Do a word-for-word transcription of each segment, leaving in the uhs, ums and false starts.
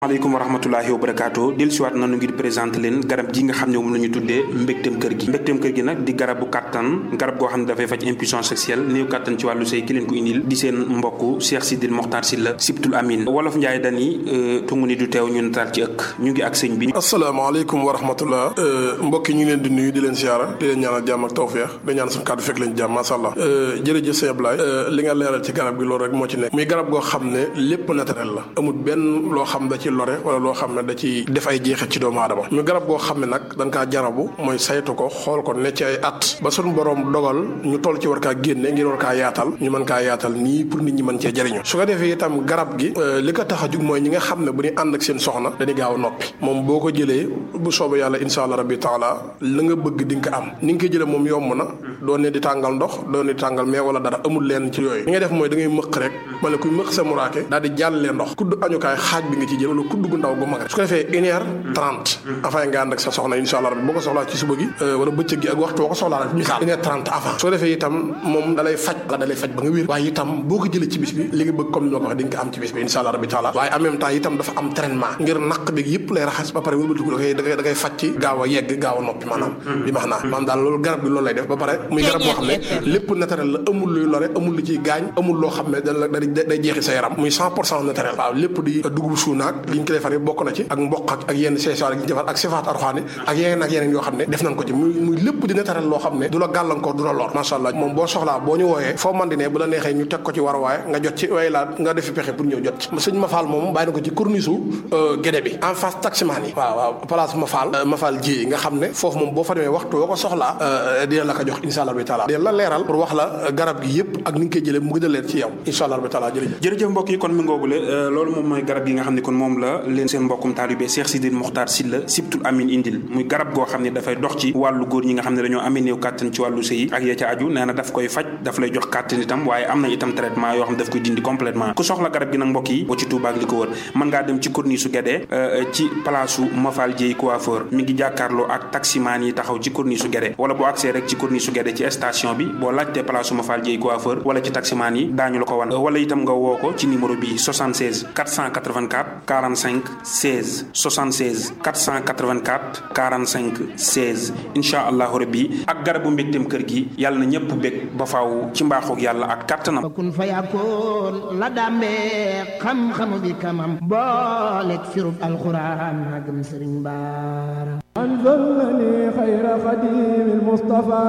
maaleykum wa rahmatullahi wa barakaatu del siwaat nanu ngir présenté leen garab gi nga xam ne moom la ñu tuddee mbégteem kër gi mbégteem kër gi nag di garabu kàttan garab goo xam ne dafay faj impuissance sexuelle néew kàttan ci wàllu sëy ki leen ko indil di seen mbokk Cheikh Sidil Mokhtar Sylla Sibtul Amin wolof Njaay dani tungu ni du teew ñu nataal ci ëkk ñu ngi ak sëñ bi. asalaamaaleykum wa rahmatullah mbokk yi ñu ngi leen di nuyu di leen siyaara di leen ñaanal jàmm ak tawfeex di ñaan suñu kàddu fekk leen jàmm masha Allah jërëjëf sëñ Ablaye li nga leeral ci garab gi loolu rek moo ci nekk muy garab goo xam ne lépp naturel la amul benn loo xam da ci lore wala loo xam ne da ci def ay jeexit ci doomu aadama ñu garab goo xam ne nag dañ kaa jarabu mooy saytu ko xool ko ne ci ay at ba suñu borom dogal ñu toll ci war kaa génne ngir war kaa yaatal ñu mën kaa yaatal nii pour nit ñi mën cee jëriñu su ko defee itam garab gi li ko tax a jug mooy ñi nga xam ne bu ñu ànd ak seen soxna dañuy gaaw a noppi moom boo ko jëlee bu soobee yàlla insha allah rabbi taala la nga bëgg di nga ko am ni nga ko jëlee moom yomb na doo ne di tàngal ndox doo ne di tàngal mais wala dara amul leen ci yooyu li ngay def mooy da ngay mëq rek wala kuy mëq sa muraake daal di jàllee ndox kudd añukaay xaaj bi nga ci jël wala kudd gu ndaw gu mag rek su ko defee une heure trente avant nga ànd ak sa soxna insha allah rabbi boo ko soxlaa ci suba gi wala bëccëg gi ak waxtu boo ko soxlaa rek misaal une heure trente avant su ko defee itam moom dalay faj la dalay faj ba nga wér waaye itam boo ko jëlee ci bis bi li nga bëgg comme ni ma ko waxee di nga ko am ci bis bi insha allah rabbi taala waaye en même temps itam dafa am traitement ngir naq bi yëpp lay raxas ba pare wëlbatiku da koy da koy da koy faj ci gaaw a yegg gaaw a noppi maanaam bi max naa maanaam daal loolu garab bi loolu lay def ba pare muy garab boo xam ne lépp naturel la amul luy lore amul lu ciy gaañ amul loo xam ne da day jeexi sa yaram muy cent pour cent naturel waaw lépp di dugub suunaak li ñu ko defaree bokk na ci ak mboq ak ak yenn seesaar gi ñu defar ak sifaat arxaani ak yeneen ak yeneen yoo xam ne def nañ ko ci muy muy lépp di naturel loo xam ne du la gàllankoor du la lor masha Allah moom boo soxlaa boo ñu wooyee foo man di ne bu la neexee ñu teg ko ci war waaye nga jot ci way laa nga defi pexe pour ñëw jot ci sëñ Mafal moom bàyyi na ko ci corniche gédé bi en face taximaan yi waaw waaw place Mafal Mafal ji nga xam ne foofu moom boo fa demee waxtu boo ko soxlaa dina la ko jox insha Allah bi taala dina la leeral pour wax la garab gi yëpp ak ni nga koy jëlee mu gën a leer ci yow insha Allah bi taala jërëjëf jërëjëf mbokk yi kon mi ngoogule loolu moom mooy garab gi nga xam ne kon moom la leen seen mbokkum taalibe Cheikh Sidil Mokhtar Sylla Sibtul Amin indil muy garab goo xam ne dafay dox ci wàllu góor ñi nga xam ne dañoo amee néew kàttan ci wàllu sëy ak ya ca aju nee na daf koy faj daf lay jox kàttan itam waaye am na itam traitement yoo xam ne daf koy dindi complètement ku soxla garab gi nag mbokk yi boo ci Touba ak li ko wër mën ngaa dem ci corniche su Guédé ci place su Mafal Dieye coiffeur mi ngi jàkkaarloo ak taximaan yi taxaw ci corniche su Guédé wala boo accès rek ci corniche su Guédé ci station bi boo laajtee place su Mafal Dieye coiffeur wala ci taximaan yi daañu la ko wan wala itam nga woo ko ci numéro bi soixante-seize quatre cent quatre-vingt-quatre quarante-cinq seize soixante-seize quatre cent quatre-vingt-quatre quarante-cinq seize incha allahu rabbi ak garabu mbégteem kër gi yàlla na ñëpp bég ba faaw ci mbaaxoog yàlla ak kàttanam kun fa yakun la dàmbee xam-xamu bi kamam booleeg firub alxuraan magam sëriñ baara anzalani xayra xadimil Mustafa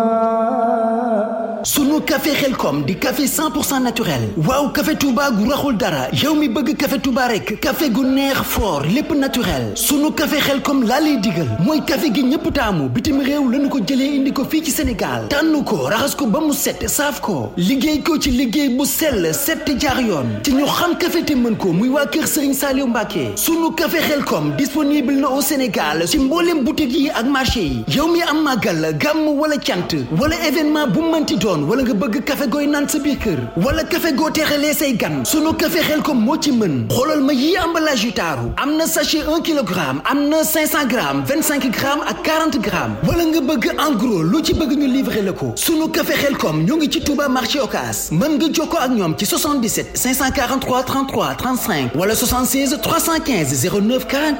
sunu café Xelkom di café cent pour cent naturel waaw café Touba gu raxul dara yow mi bëgg café Touba rek café gu neex fort lépp naturel sunu café Xelkom laa lay digal mooy café gi ñëpp taamu bitim réew lañu ko jëlee indi ko fii ci Sénégal tànn ko raxas ko ba mu set saaf ko liggéey ko ci liggéey bu sell set jaar yoon ci ñu xam café te mën ko muy waa kër Serigne Saliou Mbacké sunu café Xelkom disponible na au Sénégal ci mboolem boutique yi ak marché yi yow mi am màggal gàmm wala cant wala événement bu mënti doon wala nga bëgg café gooy naan sa biir kër wala café goo teexalee say gan sunu café Xelkom moo ci mën xoolal ma yii emballage yu taaru am na sachet un kilogramme am na cinq cents grammes vingt-cinq grammes ak quarante grammes wala nga bëgg en gros lu ci bëgg ñu livrer la ko sunu café Xelkom ñoo ngi ci Touba marché Ocass mën nga jokkoo ak ñoom ci soixante-dix-sept cinq cent quarante-trois trente-trois trente-cinq wala soixante-seize trois cent quinze zéro neuf quarante